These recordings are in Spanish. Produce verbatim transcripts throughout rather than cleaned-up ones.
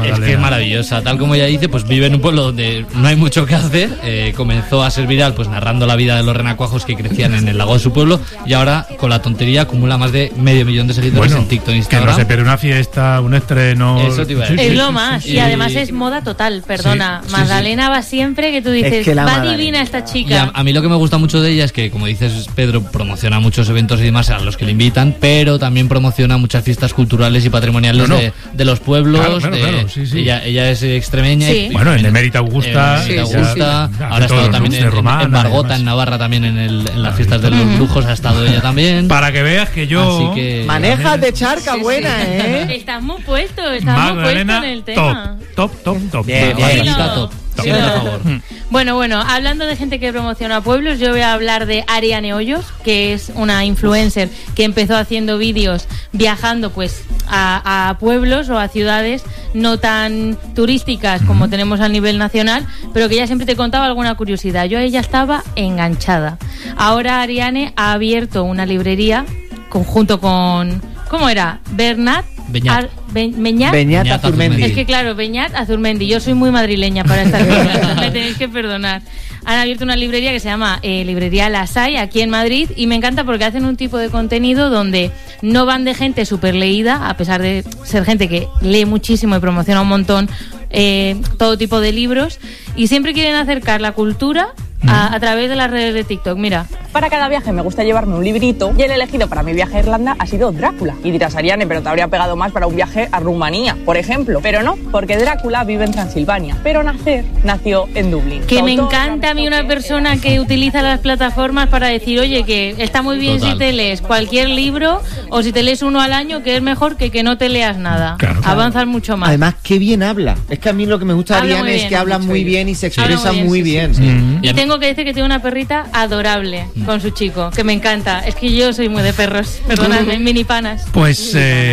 Magdalena. Es que es maravillosa, tal como ella dice, pues vive en un pueblo donde no hay mucho que hacer. Eh, comenzó a ser viral pues narrando la vida de los renacuajos que crecían en el lago de su pueblo, y ahora con la tontería acumula más de medio millón de seguidores bueno, en TikTok e Que Instagram. no se pierde una fiesta, un estreno. Eso te iba a decir. Es Sí, lo sí, más, sí, y sí. además es moda total, perdona. Sí, sí, Magdalena sí. va siempre que tú dices, Es que la va Magdalena. divina esta Y a, chica. a mí lo que me gusta mucho de ella es que, como dices, Pedro, promociona muchos eventos y demás a los que le invitan, pero también promociona muchas fiestas culturales y patrimoniales No, no. De, de los pueblos. Claro, claro, de- claro, sí, sí. Ella, ella es extremeña. Sí. Y, Bueno, en Emérita Augusta. En Emérita Sí, sí, Augusta. sí. Ahora ha Todos estado los también de en, en- Romana, en Margota, además. en Navarra, también en, el, en las fiestas de los brujos ha estado ella también. Para que veas que yo. Así que Manejas de charca buena, ¿eh? Estás muy puesto, estás muy puesto Magdalena, en el tema. top, top, top, top. Bien, top. bien. Magdalena, top. Siempre a favor. Bueno, bueno, hablando de gente que promociona pueblos, yo voy a hablar de Ariane Hoyos, que es una influencer que empezó haciendo vídeos viajando pues a, a pueblos o a ciudades no tan turísticas como tenemos a nivel nacional, pero que ella siempre te contaba alguna curiosidad. Yo a ella estaba enganchada. Ahora Ariane ha abierto una librería conjunto con... ¿Cómo era? Bernat... Beñat. Ar- Be- Beñat. Beñat Beñat Azurmendi. Es que claro, Beñat Azurmendi, yo soy muy madrileña para estas cosas, me tenéis que perdonar. Han abierto una librería que se llama eh, Librería Las Hay, aquí en Madrid, y me encanta porque hacen un tipo de contenido donde no van de gente súper leída, a pesar de ser gente que lee muchísimo y promociona un montón eh, todo tipo de libros, y siempre quieren acercar la cultura a, a través de las redes de TikTok. Mira, Para cada viaje me gusta llevarme un librito y el elegido para mi viaje a Irlanda ha sido Drácula. Y dirás, Ariane, pero te habría pegado más para un viaje a Rumanía, por ejemplo. Pero no, porque Drácula vive en Transilvania, pero nacer nació en Dublín. que me Autor, encanta a mí una persona que utiliza las plataformas para decir, oye, que está muy bien Total. si te lees cualquier libro o si te lees uno al año, que es mejor que que no te leas nada. Claro. Avanzas mucho más. Además, qué bien habla. Es que a mí lo que me gusta de Habla Ariane muy es bien, que habla mucho muy bien. bien y se Sí. Habla expresa muy muy bien, bien. sí, Mm. Y tengo que decir que tiene una perrita adorable con su chico, que me encanta. Es que yo soy muy de perros, perdonadme, mini panas. Pues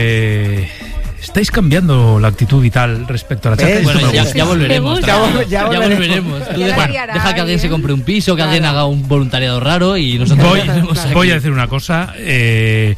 eh, estáis cambiando la actitud vital respecto a la charla. ¿Ves? Esto Bueno, me ya, gusta. ya volveremos. ¿Te gusta? tranquilo. Ya Ya, volveremos. volveremos. Tú Ya deja, la liará deja que alguien se alguien. compre un piso, que alguien haga un voluntariado raro y nosotros Voy, volveremos aquí. voy a decir una cosa. eh,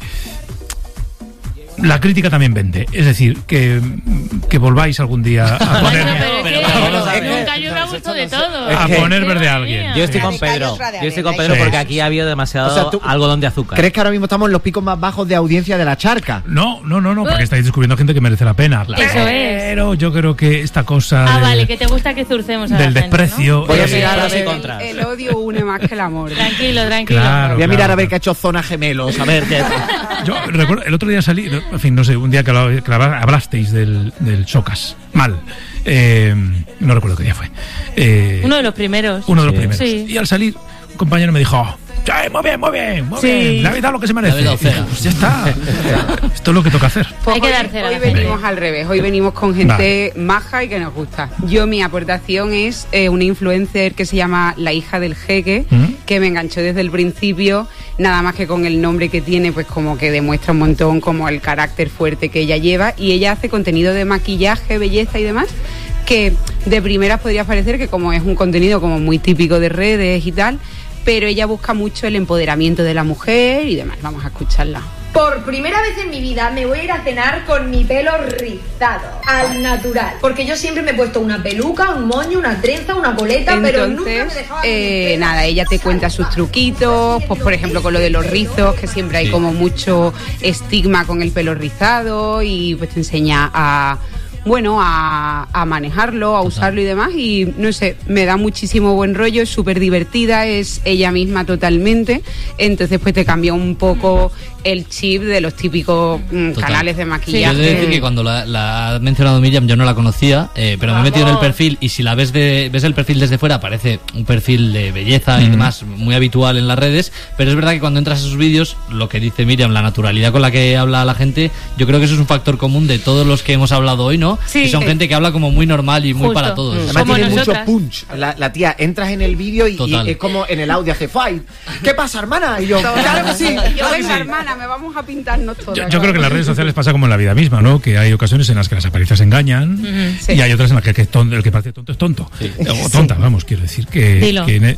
la crítica también vende. Es decir, que, que volváis algún día a Bueno, poner, pero es pero que vamos a ver. nunca yo me ha gustado de todo. a que- poner verde a Madre alguien. mía. Yo estoy con Radical Pedro. es radical. Yo estoy con Pedro Sí. porque aquí ha habido demasiado O sea, tú- algodón de azúcar. ¿Crees que ahora mismo estamos en los picos más bajos de audiencia de la charca? No, no, no, no, porque estáis descubriendo gente que merece la pena. Eso es. Pero yo creo que esta cosa Ah, de- vale, que te gusta que zurcemos a del la gente, desprecio. ¿no? Voy a Sí, mirar a pros y ver. contras. El odio une más que el amor. Tranquilo, tranquilo. Claro. Voy a mirar claro, a ver que claro. ha hecho zona gemelos. A ver qué. Yo recuerdo, el otro día salí, en fin, no sé, un día que, hablaba- que habla- hablasteis del, del Chocas. Mal. Eh, no recuerdo qué día fue. Eh, Uno de los primeros. uno de los Sí. primeros. Sí. Y al salir, un compañero me dijo: "Oh, sí, muy bien, muy bien, muy Sí. bien. Le habéis dado lo que se merece". Le habéis dado Y dije, pues ya está. Esto es lo que toca hacer. Pues Hay que hoy, dársela a hoy la gente. venimos al revés, hoy venimos con gente maja y que nos gusta. Yo mi aportación es eh, una influencer que se llama La Hija del Jeque, ¿Mm? que me enganchó desde el principio, nada más que con el nombre que tiene, pues como que demuestra un montón como el carácter fuerte que ella lleva, y ella hace contenido de maquillaje, belleza y demás, que de primeras podría parecer que como es un contenido como muy típico de redes y tal, pero ella busca mucho el empoderamiento de la mujer y demás. Vamos a escucharla. Por primera vez en mi vida me voy a ir a cenar con mi pelo rizado, al natural. Porque yo siempre me he puesto una peluca, un moño, una trenza, una coleta, pero nunca me Entonces, dejaba eh, mi pelo. nada, ella te cuenta sus truquitos, pues por ejemplo con lo de los rizos, que siempre hay Sí. como mucho estigma con el pelo rizado, y pues te enseña a, bueno, a, a manejarlo, a usarlo y demás, y no sé, me da muchísimo buen rollo, es súper divertida, es ella misma totalmente, entonces pues te cambia un poco el chip de los típicos mm, Total. canales de Yo maquillaje. he de decir que cuando la, la ha mencionado Miriam yo no la conocía, eh, pero me he metido en el perfil y si la ves de ves el perfil desde fuera parece un perfil de belleza y demás muy habitual en las redes, pero es verdad que cuando entras a sus vídeos, lo que dice Miriam, la naturalidad con la que habla la gente, yo creo que eso es un factor común de todos los que hemos hablado hoy, ¿no? Sí. Que son Sí. gente que habla como muy normal y muy Justo. para todos. Mm. Además Como tiene nosotras. mucho punch. La, la tía, entras en el vídeo y, Total. y es como en el audio hace fight. ¿Qué pasa, hermana? Y yo, claro que sí. Yo, claro que venga, sí. hermana, me vamos a pintarnos todas. Yo, yo creo que en las redes sociales pasa como en la vida misma, ¿no? Que hay ocasiones en las que las apariencias engañan Sí. y hay otras en las que el que, es tonto, el que parece tonto es tonto. O tonta, vamos, quiero decir que, Dilo. que en, e-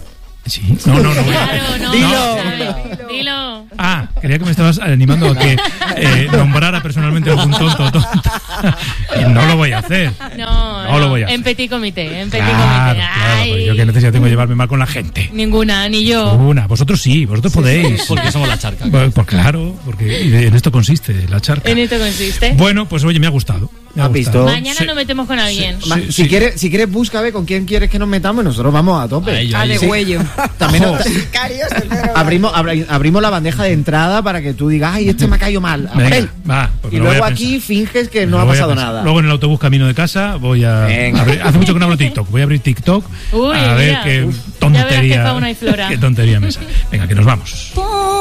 Sí. No, no, no. Claro, no. Dilo. No, dilo. Ah, quería que me estabas animando a que eh, nombrara personalmente algún tonto o tonta. Y no lo voy a hacer. No, No lo voy a hacer. En petit comité, en petit Claro, comité. claro, Ay. porque yo qué necesidad tengo de llevarme mal con la gente. Ninguna, ni yo. Una, vosotros sí, vosotros podéis. Porque somos la charca. Pues, pues claro, porque y de- en esto consiste la charca. En esto consiste. Bueno, pues oye, me ha gustado. Me ha ¿Has gustado. visto? Mañana Sí. nos metemos con alguien. Sí, Ma- sí, si, sí. quieres, si quieres, busca a ver con quién quieres que nos metamos y nosotros vamos a tope. A ello, Ah, a de ello. huello. También nos- abrimos, abri- abrimos la bandeja de entrada para que tú digas, ay, este me ha caído mal. Venga, Abel. va, porque Y lo voy luego a aquí pensar. finges que Lo no ha voy a pasado pensar. nada. Luego en el autobús camino de casa voy a Venga. abrir- hace mucho que no abro TikTok. Voy a abrir TikTok Uy, a ver mira. qué Uf. tontería. Ya verás qué fauna y flora. Qué tontería me sale. Venga, que nos vamos.